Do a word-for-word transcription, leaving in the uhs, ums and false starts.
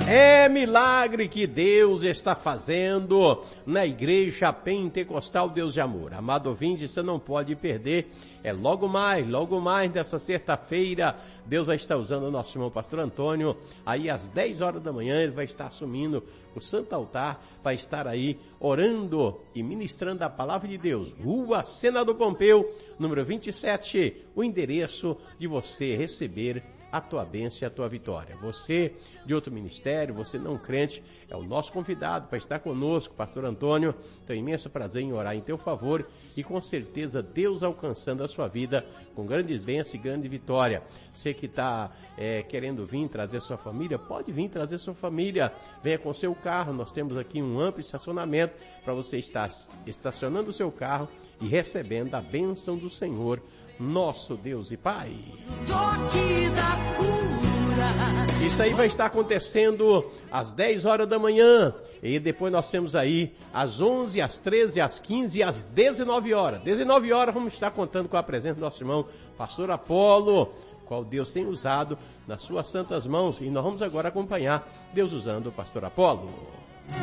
É milagre que Deus está fazendo na Igreja Pentecostal Deus de Amor. Amado ouvinte, você não pode perder. É logo mais, logo mais nessa sexta-feira, Deus vai estar usando o nosso irmão pastor Antônio. Aí às dez horas da manhã ele vai estar assumindo o Santo Altar, vai estar aí orando e ministrando a palavra de Deus. Rua Senador Pompeu, número vinte e sete, o endereço de você receber a tua bênção e a tua vitória. Você de outro ministério, você não crente, é o nosso convidado para estar conosco, pastor Antônio. Tenho imenso prazer em orar em teu favor e com certeza Deus alcançando a sua vida com grandes bênçãos e grande vitória. Você que está é, querendo vir trazer sua família, pode vir trazer sua família. Venha com seu carro, nós temos aqui um amplo estacionamento para você estar estacionando o seu carro e recebendo a bênção do Senhor, nosso Deus e Pai. Toque da cura. Isso aí vai estar acontecendo às dez horas da manhã. E depois nós temos aí às onze, às treze, às quinze e às dezenove horas. dezenove horas vamos estar contando com a presença do nosso irmão pastor Apolo, qual Deus tem usado nas suas santas mãos. E nós vamos agora acompanhar Deus usando o pastor Apolo.